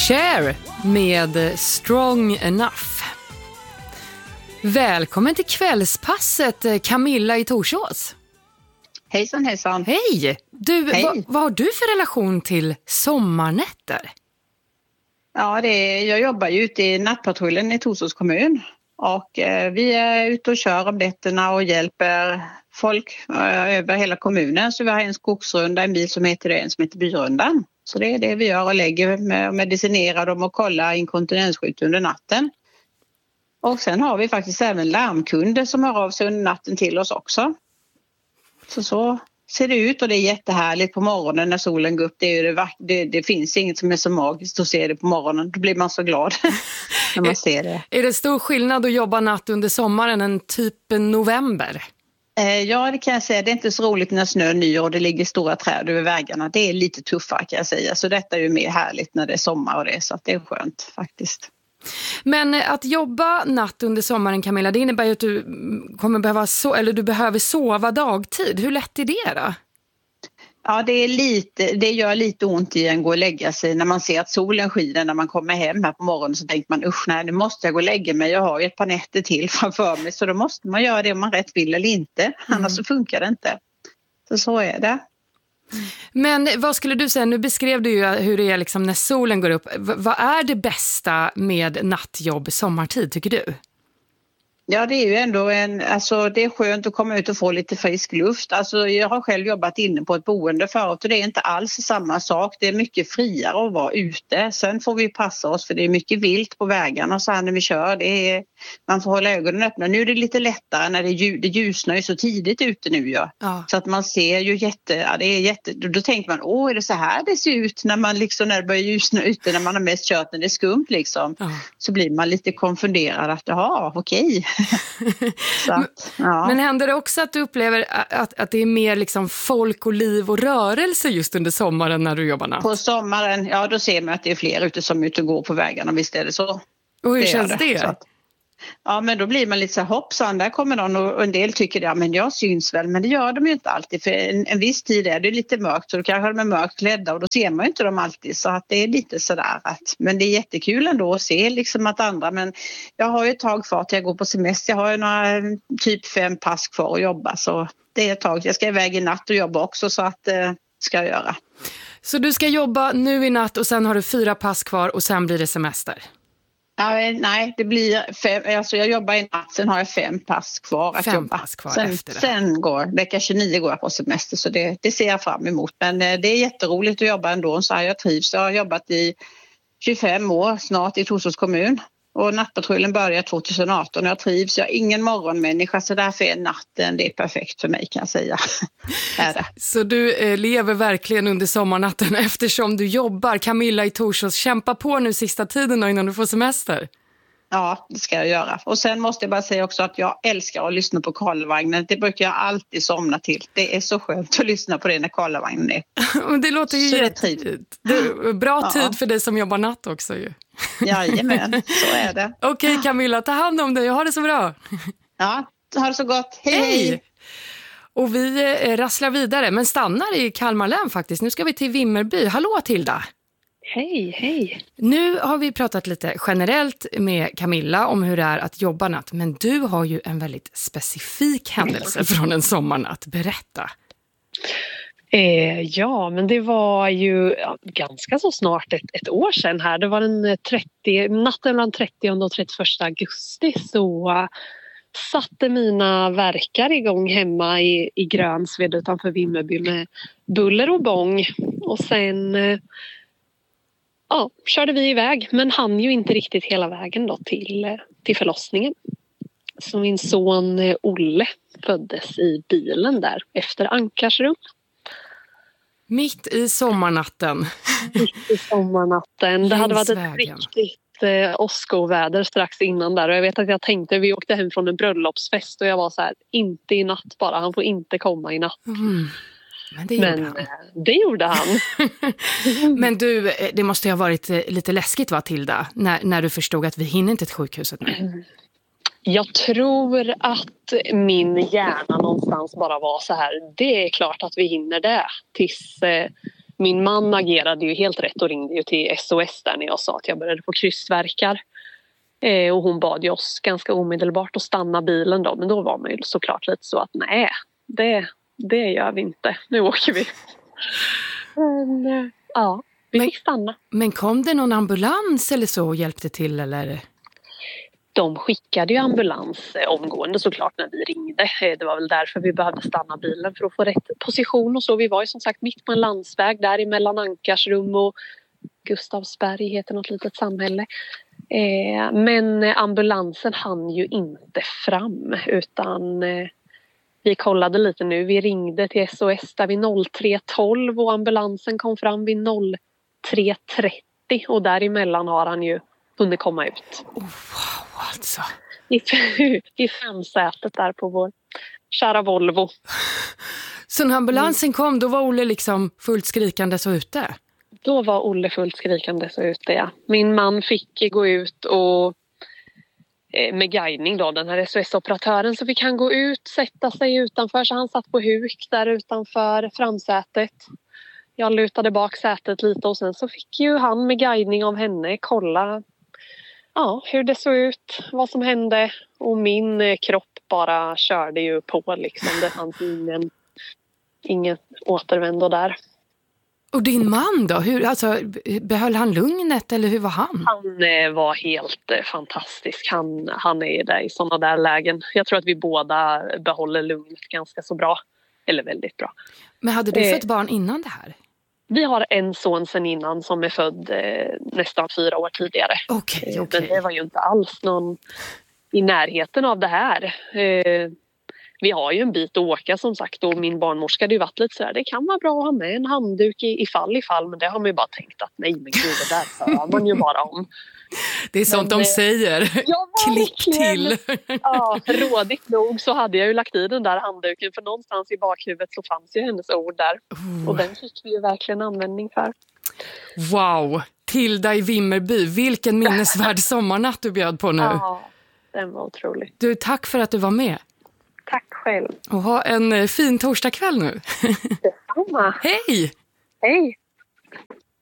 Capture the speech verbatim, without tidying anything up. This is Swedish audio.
Cher med Strong Enough. Välkommen till kvällspasset, Camilla i Torsås. Hejsan, hejsan. Hej! Du, Hej. Vad, vad har du för relation till sommarnätter? Ja, det är, jag jobbar ju ute i nattpatrullen i Torsås kommun. Och eh, vi är ute och kör om nätterna och hjälper folk eh, över hela kommunen. Så vi har en skogsrunda, en bil som heter det, en som heter Byrundan. Så det är det vi gör och lägger med, medicinerar dem och kollar inkontinensskydd under natten. Och sen har vi faktiskt även larmkunder som hör av sig under natten till oss också. Så så ser det ut och det är jättehärligt på morgonen när solen går upp. Det, är det, det, det finns inget som är så magiskt att se det på morgonen. Då blir man så glad när man ser det. Är det stor skillnad att jobba natt under sommaren än typ november? Eh, ja, det kan jag säga. Det är inte så roligt när snön nyr och det ligger stora träd över vägarna. Det är lite tuffare kan jag säga. Så detta är ju mer härligt när det är sommar och det. Så att det är skönt faktiskt. Men att jobba natt under sommaren, Camilla, det innebär ju att du kommer behöva so- eller du behöver sova dagtid. Hur lätt är det då? Ja, det är lite, det gör lite ont i en gå och lägga sig när man ser att solen skiner när man kommer hem här på morgonen, så tänker man usch nej, nu måste jag gå och lägga mig, jag har ju ett par nätter till framför mig, så då måste man göra det om man rätt vill eller inte, mm. annars så funkar det inte. Så så är det. Men vad skulle du säga, nu beskrev du ju hur det är liksom när solen går upp. V- vad är det bästa med nattjobb sommartid tycker du? Ja, det är ju ändå en, alltså det är skönt att komma ut och få lite frisk luft. Alltså jag har själv jobbat inne på ett boende förut och det är inte alls samma sak. Det är mycket friare att vara ute. Sen får vi passa oss för det är mycket vilt på vägarna så här när vi kör. Det är, man får hålla ögonen öppna. Nu är det lite lättare när det, ljus, det ljusnar ju så tidigt ute nu. Ja. Ja. Så att man ser ju jätte, ja, det är jätte, då tänker man, åh är det så här det ser ut när man liksom, när det börjar ljusna ute, när man har mest kört när det är skumt liksom. Ja. Så blir man lite konfunderad att, jaha, okej. Så att, ja. Men händer det också att du upplever att, att det är mer liksom folk och liv och rörelse just under sommaren när du jobbar natt? På sommaren, ja då ser man att det är fler ute som är ute och går på vägarna, visst är det så. Och hur det känns det? det? Att, ja men då blir man lite så här, hoppsan, där kommer någon och en del tycker det, ja men jag syns väl, men det gör de ju inte alltid, för en, en viss tid är det lite mörkt så då kanske de är mörkt klädda och då ser man ju inte dem alltid, så att det är lite sådär att, men det är jättekul ändå att se liksom att andra, men jag har ju ett tag kvar till jag går på semester, jag har ju några typ fem pass kvar att jobba, så det är ett tag, jag ska iväg i natt och jobba också, så att eh, ska jag göra. Så du ska jobba nu i natt och sen har du fyra pass kvar och sen blir det semester? Nej, det blir fem, alltså jag jobbar i natt, sen har jag fem pass kvar att fem jobba. Pass kvar sen, efter det. Sen går, vecka tjugonio går jag på semester, så det, det ser jag fram emot. Men det är jätteroligt att jobba ändå, så här jag trivs. Jag har jobbat i tjugofem år snart i Torsås kommun. Och nattpatrullen börjar tjugoarton och jag trivs. Jag är ingen morgonmänniska, så därför är natten, det är perfekt för mig kan jag säga. är det. Så du eh, lever verkligen under sommarnatten eftersom du jobbar. Camilla i Torsås, kämpa på nu sista tiden då innan du får semester. Ja, det ska jag göra. Och sen måste jag bara säga också att jag älskar att lyssna på Karlavagnen. Det brukar jag alltid somna till. Det är så skönt att lyssna på det när Karlavagnen är. Det låter ju jättefint. Bra ja. tid för dig som jobbar natt också ju. Jajamän, så är det. Okej okay, Camilla, ta hand om dig och ha det så bra. Ja, ha det så gott. Hej, hej! hej. Och vi eh, rasslar vidare, men stannar i Kalmar län faktiskt. Nu ska vi till Vimmerby. Hallå Tilda! Hej, hej. Nu har vi pratat lite generellt med Camilla om hur det är att jobba natt. Men du har ju en väldigt specifik händelse från en sommarnatt. Berätta. Eh, ja, men det var ju ja, ganska så snart ett, ett år sedan här. Det var den trettio, natten mellan trettionde och trettioförsta augusti så uh, satte mina verkar igång hemma i, i Grönsved utanför Vimmerby med buller och bång. Och sen... Uh, Ja, körde vi iväg men hann ju inte riktigt hela vägen då till, till förlossningen. Så min son Olle föddes i bilen där efter Ankarsrum. Mitt i sommarnatten. Mitt i sommarnatten. Det hade varit ett riktigt eh, åskoväder strax innan där. Och jag vet att jag tänkte, vi åkte hem från en bröllopsfest och jag var så här, inte i natt bara, han får inte komma i natt. Mm. Men det gjorde Men, han. Det gjorde han. Men du, det måste ju ha varit lite läskigt va Tilda? När, när du förstod att vi hinner inte till sjukhuset nu. Jag tror att min hjärna någonstans bara var så här. Det är klart att vi hinner det. Tills, min man agerade ju helt rätt och ringde ju till S O S där när jag sa att jag började få krystvärkar. Eh, och hon bad ju oss ganska omedelbart att stanna bilen då. Men då var man ju såklart lite så att nej, det, det gör vi inte. Nu åker vi. Men eh, ja, vi men, fick stanna. Men kom det någon ambulans eller så och hjälpte till eller? De skickade ju ambulans eh, omgående såklart när vi ringde. Eh, det var väl därför vi behövde stanna bilen för att få rätt position och så. Vi var ju som sagt mitt på en landsväg där emellan Ankarsrum och Gustavsberg heter något litet samhälle. Eh, men ambulansen hann ju inte fram utan eh, vi kollade lite nu. Vi ringde till S O S där vid noll tre tolv och ambulansen kom fram vid noll tre trettio och däremellan har han ju hunnit komma ut. Oh, wow, alltså. I, i framsätet där på vår kära Volvo. Så när ambulansen kom, då var Olle liksom fullt skrikande så ute? Då var Olle fullt skrikande så ute, ja. Min man fick gå ut och med guidning då, den här S O S-operatören, så fick han gå ut, sätta sig utanför, så han satt på huk där utanför framsätet. Jag lutade bak sätet lite och sen så fick ju han med guidning av henne kolla ja, hur det såg ut, vad som hände och min kropp bara körde ju på liksom. Det fanns ingen, ingen återvändo där. Och din man då? Hur, alltså, behöll han lugnet eller hur var han? Han eh, var helt eh, fantastisk. Han, han är där i sådana där lägen. Jag tror att vi båda behåller lugnet ganska så bra. Eller väldigt bra. Men hade du eh, fått barn innan det här? Vi har en son sen innan som är född eh, nästan fyra år tidigare. Okej, eh, okej. Men det var ju inte alls någon i närheten av det här. Eh, Vi har ju en bit att åka som sagt och min barnmorska hade ju varit lite sådär, det kan vara bra att ha med en handduk i, i fall i fall, men det har man ju bara tänkt att nej men gud, det där hör man ju bara om. Det är sånt men, de säger, ja, klick till. Ja, rådigt nog så hade jag ju lagt i den där handduken för någonstans i bakhuvudet så fanns ju hennes ord där. Oh. Och den fick vi ju verkligen användning för. Wow, Tilda i Vimmerby, vilken minnesvärd sommarnatt du bjöd på nu. Ja, den var otrolig. Du, tack för att du var med. Tack själv. Och ha en fin torsdagkväll nu. Detsamma. Hej! Hej!